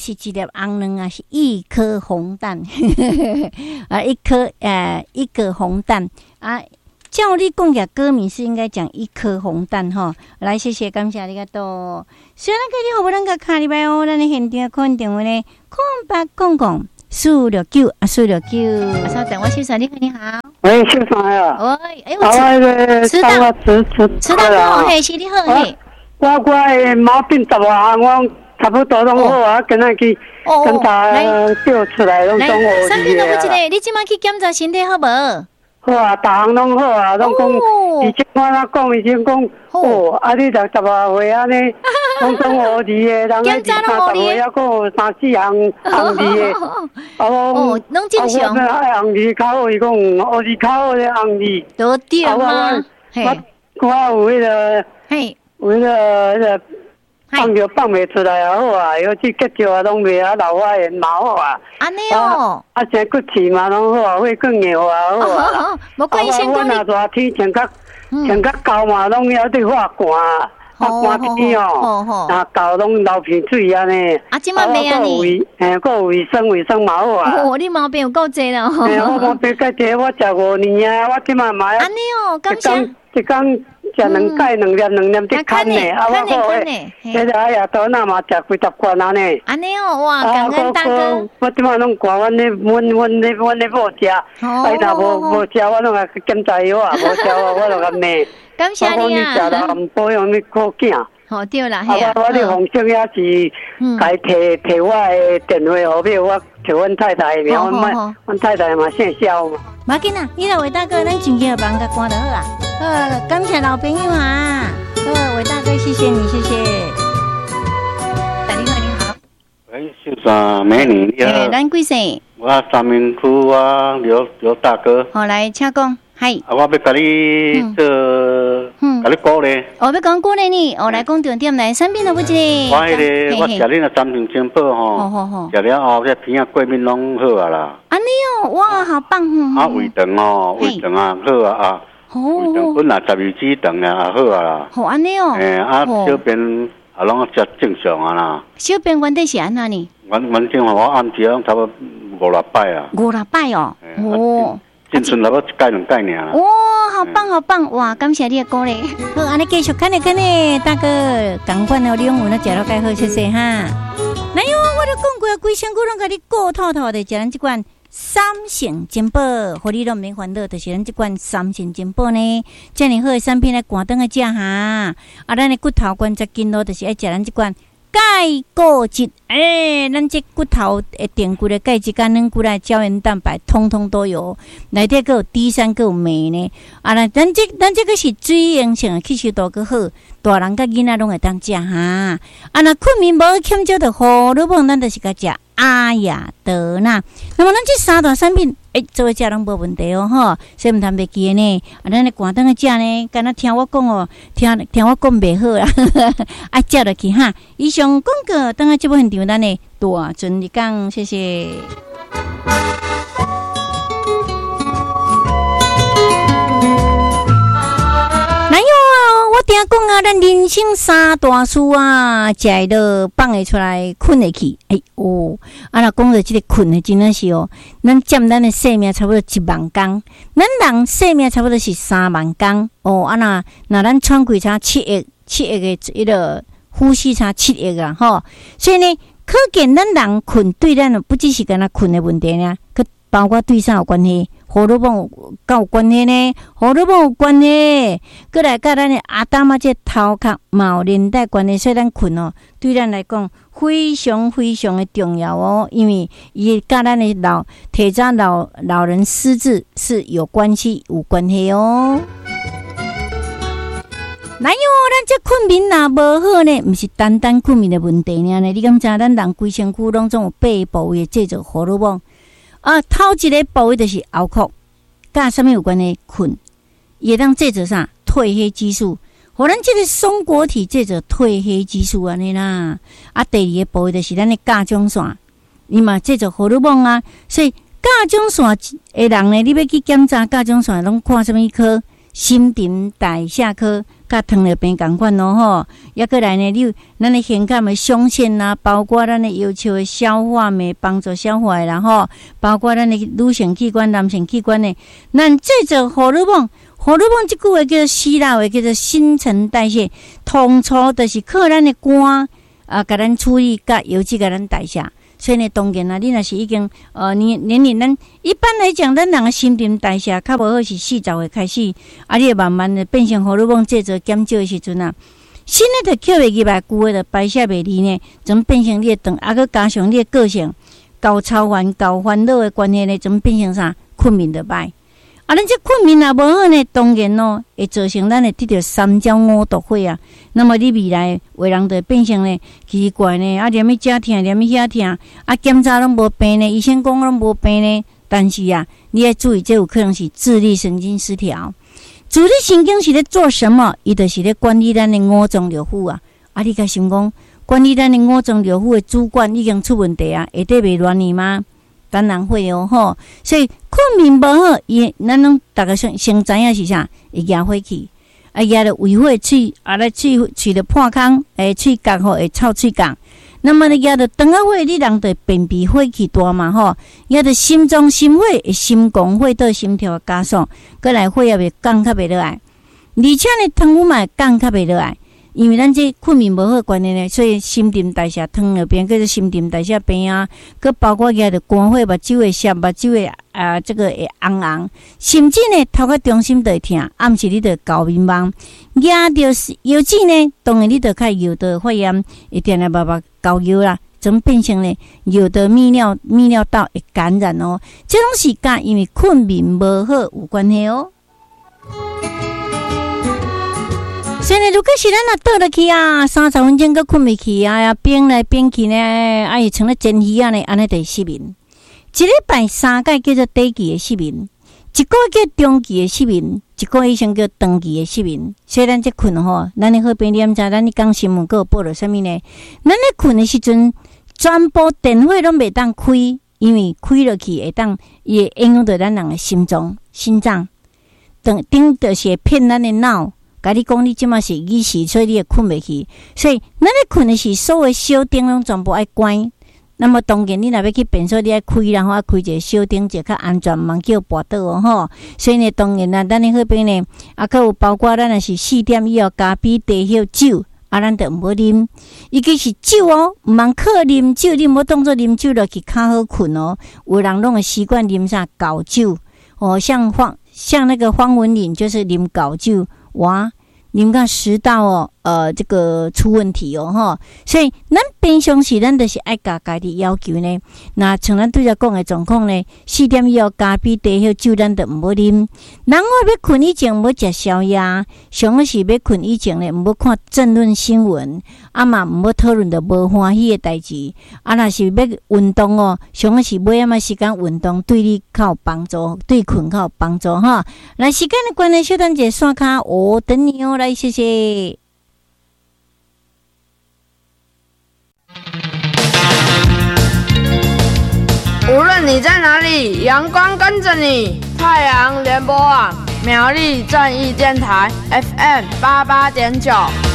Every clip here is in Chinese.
是一粒红蛋啊，是一颗红蛋，啊，一个红蛋啊。照你讲嘅歌名是应该讲一颗红蛋吼。来，谢谢，感谢你个多。虽然佢哋好不能够卡礼拜哦，咱哋现场看电话呢，0800-469啊469。稍等，我先生你好。 喂，先生呀。 喂，我迟到好，嘿，是你好嘿。 我的毛病10啊，我差不多拢好啊，今仔去检查调出来拢总好啲啊。 三天都不一个，你即摆去检查身体好无？ 好啊，逐项拢好啊，拢讲以前我讲，以前讲啊，你10岁安尼，拢总好啲的，人个30岁还佫有3-4项红字的， 拢正常。 我爱红字较好，伊讲红字较好的红字， 都对吗？ 我有迄个，有迄个。放就放袂出来啊，好啊，尤其结石啊，拢袂啊老花眼嘛好啊。 安尼哦。 生骨刺嘛拢好啊，血更牛啊好啊。 无怪医生讲你。 我热天穿甲厚嘛，拢还得发汗，发汗天哦。啊，厚拢流鼻水安尼。 啊，即摆袂安尼。 佫有卫生嘛好啊。 你毛病有够济咯。 我毛病介济，我食5年啊，我即摆嘛。 安尼哦，感谢。 一工。食2盖2粒得看呢，啊，我好诶，这个哎呀，到那嘛食几10罐安尼。 安尼哦，哇，感恩大哥。 我即马拢赶阮咧某食，哎，若无食，我拢甲检查药啊，无食我拢甲骂。 感谢你啊。 我讲你食了唔保养你好囝。 好对啦， 系啊。我咧红色也是，该摕我诶电话号码，我摕阮太太诶名，阮太太嘛姓肖嘛。 无要紧啦，你来伟大哥，咱前期帮甲关就好啊。感谢老朋友啊！伟大哥，谢谢你，谢谢。打电话你好。 喂，先生，美女你好。 咱几岁？ 我三明区啊，刘大哥。 好，来，请讲。嗨。 我要甲你做，甲你鼓励。 要讲鼓励你，来讲重点来，产品都不一个。 我我食你那三平清宝吼，食了后，这鼻啊过敏拢好啊啦。 安尼哦，哇，好棒啊，胃肠啊好啊。胃肠本来12指肠啊好啊啦。 好安尼哦。 小便啊拢食正常啊啦。 小便原底是安怎呢？ 原正我按时拢差不多5-6摆啊。 5-6摆哦。 进村差不多1盖2盖尔。 哇，好棒好棒！哇，感谢你的鼓励。好，安尼继续看呢，大哥，赶快哦，你用那食了介好，谢谢哈。来哟，我都讲过，规身躯拢甲你顾透透的，食咱这款三成金宝，互你拢免烦恼，就是咱这款三成金宝呢，遮尔好的产品来赶灯来食哈。啊，咱的骨头关节筋络，就是爱食咱这款钙固质，咱这骨头的电骨的钙质、肝软骨来胶原蛋白，通通都有。内底还有 D3，还有镁呢。啊，咱这个是水溶性的，吸收度更好，大人甲囡仔拢会当食哈。啊，那困眠无欠少的荷尔蒙，咱就是甲食阿雅德纳。那么咱这三大产品，做伙食拢无问题哦，吼，所以唔通袂记呢。啊，咱咧赶灯去食呢，敢若听我讲哦，听我讲袂好啦，啊，食落去哈。以上广告，等下这部现场咱呢大顺利讲，谢谢。我听讲啊，咱人生三大事啊，食会到、放会出来、困会去。啊，若讲到这个困的，真的是哦，咱占咱的生命差不多1万工，咱人生命差不多是3万工。啊，那咱喘气差7亿的迄个呼吸差7亿啊，吼。所以呢，可见咱人困对咱不只是干那困的问题呢，佮包括对啥有关系？荷尔蒙有关系呢？荷尔蒙有关系，过来甲咱的阿达嘛，这头壳嘛有连带关系，所以咱困哦，对咱来讲非常非常的重要哦，因为伊甲咱的体早老人失智是有关系哦。哪有咱这困眠若无好呢？毋是单单困眠的问题呢？你敢知咱人规身躯拢总有8部位制造荷尔蒙？头一个部位就是喉壳，甲什么有关系？困，也当制造啥褪黑激素，互咱这个松果体制造褪黑激素安尼啦。啊，第二个部位就是咱的甲状腺，伊嘛制造荷尔蒙啊。所以甲状腺的人呢，你要去检查甲状腺，拢看什么科？新陈代谢科， 甲糖尿病同款咯吼。抑过来呢，你咱的胸腔的胸腺啊，包括咱的要求的消化酶，帮助消化的啦吼，包括咱的女性器官、男性器官呢，咱制造荷尔蒙。荷尔蒙这句话叫做希腊话，叫做新陈代谢，通初就是靠咱的肝甲咱处理，甲油脂甲咱代谢。所以呢，当然啦，你若是已经年龄，咱一般来讲，咱人的新陈代谢较无好是40岁开始，你会慢慢的变成荷尔蒙制造减少的时阵啊，新的就吸袂入来，旧的就排泄袂离呢，怎变成你的肠，佮加上你的个性，高操烦、高烦恼的关系呢，怎变成啥？困眠就歹。咱这困眠也无好呢，当然咯，会造成咱会得到3焦5毒火啊。那么你未来为人就变成呢奇怪呢，连去这疼，连去遐疼，检查拢无病呢，医生讲拢无病呢。但是你要注意，这有可能是自律神经失调。自律神经是咧做什么？伊就是咧管理咱的五脏六腑啊。你甲想讲，管理咱的五脏六腑的主管已经出问题啊，会得袂乱去吗？当然会哦吼，所以困眠无好，咱拢大家先知影是啥？会压火气，压了胃火喙，来喙的破空，喙角吼会臭喙角。那么呢，压到肠仔火，你人就便秘火气大嘛吼，压到心脏心火，会心狂火到心跳加速，过来火也会降较袂落来，而且呢，糖分嘛降较袂落来。因为咱这困眠无好关系呢，所以新陈代谢糖尿病叫做新陈代谢病啊，佮包括也着肝火、目睭会涩、目睭会这个会红红，甚至呢头壳中心就会痛，暗时你着高面茫，压着腰子呢，当然你着较腰的发炎，会定来慢慢高腰啦，怎变成呢腰的泌尿道会感染哦，这种是甲因为困眠无好有关系哦。所以呢，如果是咱倒落去30分钟佮困袂去变来变去呢，会成了煎鱼呢，安尼就失眠。一礼拜3次叫做短期的失眠，一个月叫中期的失眠，一个月以上叫长期的失眠。所以咱这困吼，咱的好朋友知，咱咧讲新闻，佮有报道啥物呢？咱咧困的时阵，全部电话拢袂当开，因为开落去会当也会影响到咱人的心脏，顶就是会骗咱的脑。甲你讲，你即马是意识，所以你会困袂去。所以咱咧困的是所有小灯拢全部爱关。那么当然，你若要去便所，你爱开，然后开一个小灯，就较安全，茫叫跋倒哦吼。所以呢，当然啦，咱的好朋呢，佮有包括咱若是4点以后咖啡、茶、酒，咱就毋好啉。尤其是酒哦，毋通靠啉酒，你毋好当作啉酒落去较好困哦。有人拢会习惯啉啥高酒哦，像那个方文岭就是啉高酒。哇，你们看食道这个出问题哦哈，所以咱平常时咱就是爱家己要求呢。那像咱对着讲的状况呢，4点以后咖啡、茶、酒咱就唔好啉。然后要困以前唔好食宵夜，上个是要困以前呢唔好看政论新闻，嘛唔好讨论着无欢喜的代志。若是要运动哦，上个是买时间运动，对你较有帮助，对困较有帮助哈。来时间的关系，小等者刷卡，我等你哦，来谢谢。 无论你在哪里，阳光跟着你。太阳联播网苗栗正义电台 FM 88.9。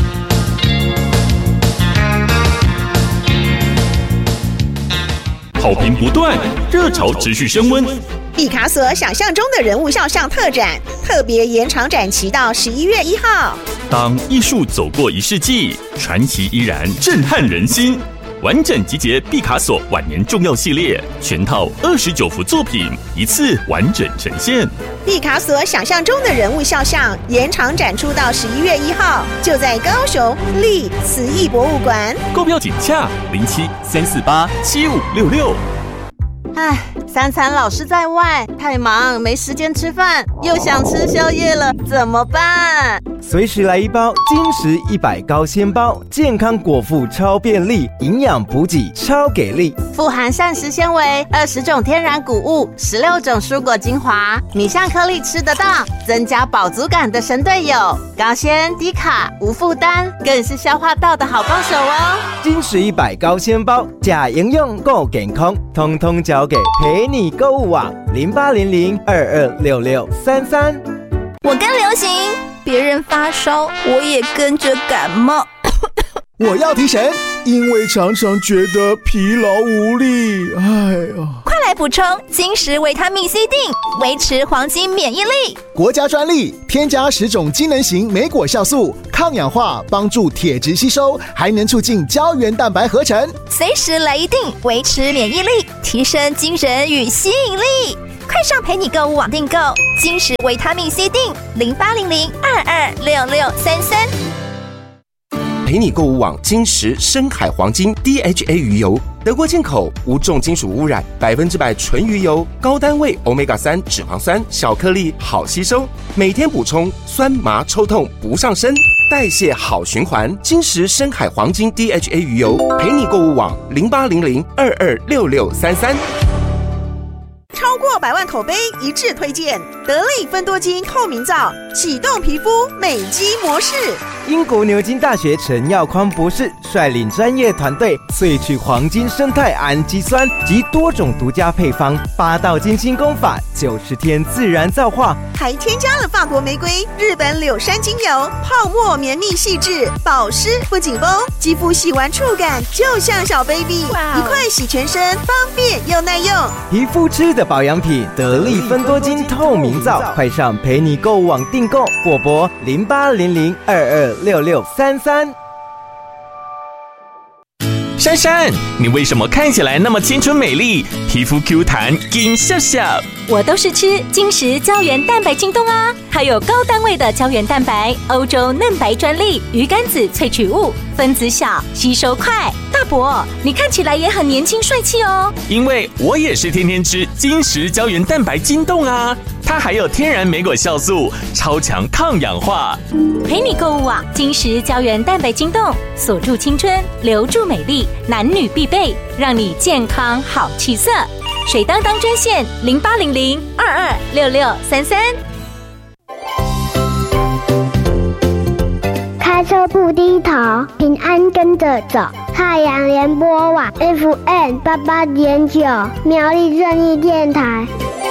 好评不断，热潮持续升温。 毕卡索想象中的人物肖像特展，特别延长展期到11月1号。 当艺术走过1世纪，传奇依然震撼人心。完整集结毕卡索晚年重要系列，全套29幅作品，一次完整呈现。 毕卡索想象中的人物肖像延长展出到11月1号，就在高雄立慈艺博物馆。 购票请洽07-348-7566。 3餐老是在外，太忙没时间吃饭，又想吃宵夜了，怎么办？ 随时来一包金石100高纤包，健康果腹超便利，营养补给超给力， 富含膳食纤维、20种天然谷物、16种蔬果精华，米香颗粒吃得到，增加饱足感的神队友。高纤、低卡、无负担，更是消化道的好帮手哦。 金石100高纤包，假营养够健康，通通交给陪你购物网0800226633。 我更流行别人发烧，我也跟着感冒。 我要提神，因为常常觉得疲劳无力。哎呀， 快来补充金石维他命 C 锭，维持黄金免疫力。 国家专利，添加10种机能型莓果酵素，抗氧化，帮助铁质吸收，还能促进胶原蛋白合成。 随时来一锭，维持免疫力，提升精神与吸引力。快上陪你购物网订购金石维他命 C 锭，0800226633。 陪你购物网金石深海黄金 DHA 鱼油，德国进口，无重金属污染，100%纯鱼油，高单位 Omega-3 脂肪酸，小颗粒好吸收，每天补充，酸麻抽痛不上身，代谢好循环。金石深海黄金 DHA 鱼油，陪你购物网0800226633。 超过100万口碑一致推荐得力芬多精透明皂，启动皮肤美肌模式。 英国牛津大学陈耀匡博士率领专业团队萃取黄金生态氨基酸及多种独家配方，8道精心工法，90天自然皂化， 还添加了法国玫瑰、日本柳杉精油，泡沫绵密细致，保湿不紧绷，肌肤洗完触感就像小 baby， 一块洗全身，方便又耐用。 皮肤吃的保养品，得力芬多精透明皂，快上陪你购物网订购，或拨0800226633。 珊珊，你为什么看起来那么青春美丽，皮肤 Q 弹金笑笑？ 我都是吃金石胶原蛋白晶冻啊，它有高单位的胶原蛋白，欧洲嫩白专利，鱼肝子萃取物，分子小，吸收快。大伯，你看起来也很年轻帅气哦。 因为我也是天天吃金石胶原蛋白晶冻啊，它还有天然莓果酵素，超强抗氧化。 陪你购物网金石胶原蛋白晶冻，锁住青春，留住美丽，男女必备，让你健康好气色。水当当专线0800226633。 开车不低头，平安跟着走。太阳联播网 FM 88.9，苗栗正义电台。